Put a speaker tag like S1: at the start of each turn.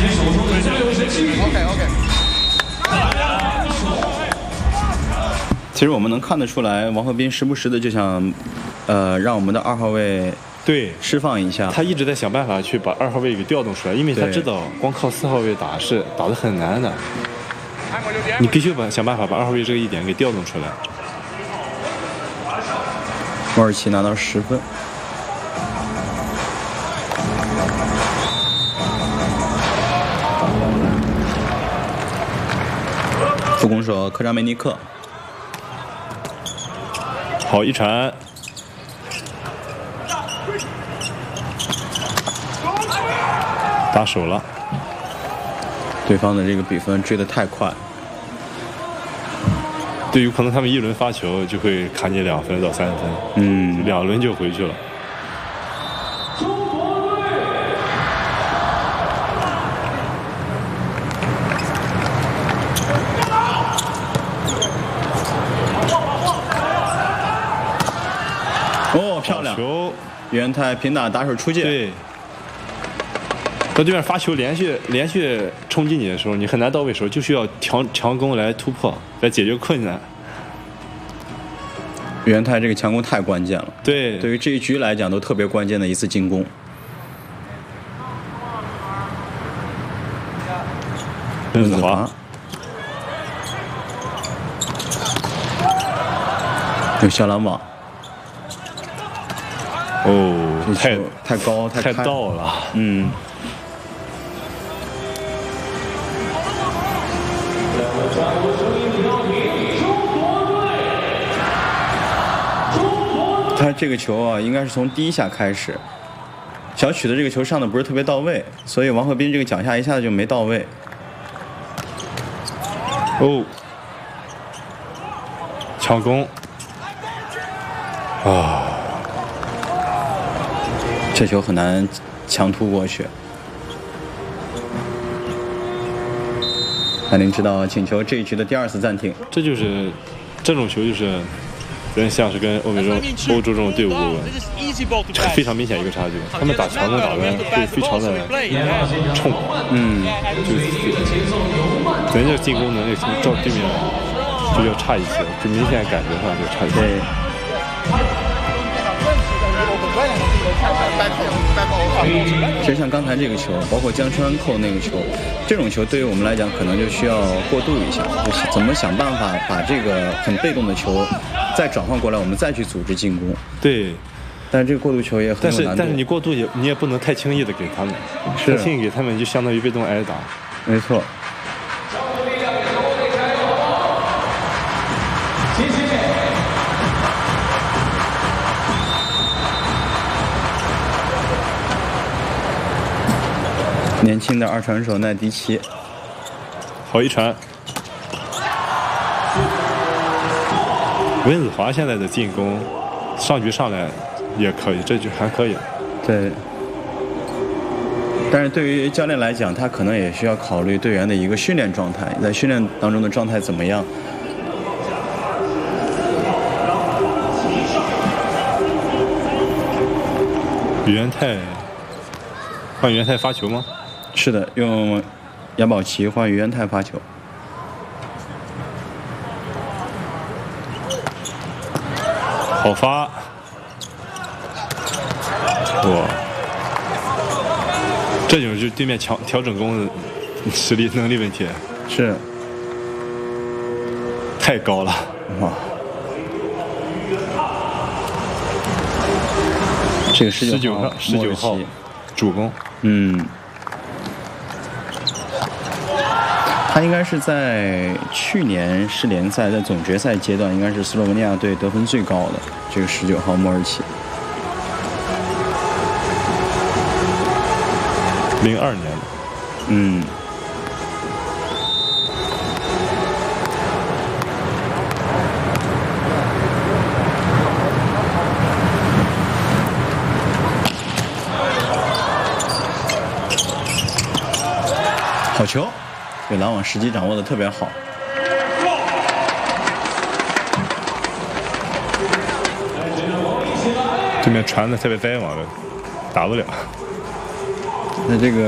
S1: OK。
S2: 其实我们能看得出来，王鹤斌时不时的就想，让我们的2号位
S3: 对
S2: 释放一下。
S3: 他一直在想办法去把2号位给调动出来，因为他知道光靠4号位打是打得很难的，你必须想办法把2号位这个一点给调动出来。
S2: 莫尔奇拿到10分。副攻手科扎梅尼克。
S3: 好，一传，打手了。
S2: 对方的这个比分追得太快，
S3: 对，有可能他们一轮发球就会卡你2分到3分，2轮就回去了。
S2: 哦，漂亮！
S3: 球，
S2: 元泰平打打手出界。
S3: 对，到对面发球连续冲击你的时候，你很难到位时候，就需要强攻来突破，来解决困难。
S2: 元泰这个强攻太关键了，
S3: 对，
S2: 对于这一局来讲都特别关键的一次进攻。
S3: 任子华，
S2: 有小篮网。
S3: 哦，
S2: 太高
S3: 太到了，
S2: 他这个球啊，应该是从第一下开始，小曲的这个球上的不是特别到位，所以王鹤斌这个脚下一下子就没到位。
S3: 哦，强攻，啊！
S2: 这球很难强突过去。那您知道请求这一局的第2次暂停。
S3: 这种球就是，有点像是跟欧洲这种队伍非常明显一个差距。他们打强攻打的会非常的冲，人家进攻能力照对面就要差一些，就明显感觉上就差一些。
S2: 对。其实像刚才这个球，包括江川扣那个球，这种球对于我们来讲，可能就需要过渡一下，就是怎么想办法把这个很被动的球再转换过来，我们再去组织进攻。
S3: 对。
S2: 但是这个过渡球也很有难度。
S3: 但是你过渡你也不能太轻易的给他们，太轻易给他们就相当于被动挨打。
S2: 没错。年轻的2传手奈迪奇，
S3: 好一传。温子华现在的进攻，上局上来也可以，这局还可以。
S2: 对。但是对于教练来讲，他可能也需要考虑队员的一个训练状态，在训练当中的状态怎么样。
S3: 元泰换元泰发球吗？
S2: 是的，用杨宝琦换于元泰发球。
S3: 好发，哇！这就是对面调整攻的实力能力问题，
S2: 是
S3: 太高了，哇！
S2: 这个19号
S3: 主攻，
S2: 他应该是在去年世联赛在总决赛阶段，应该是斯洛文尼亚队得分最高的这个19号莫尔奇。
S3: 02年的，
S2: 好球，对篮网时机掌握的特别好。
S3: 对面传的特别歪，往了，打不了。
S2: 那这个。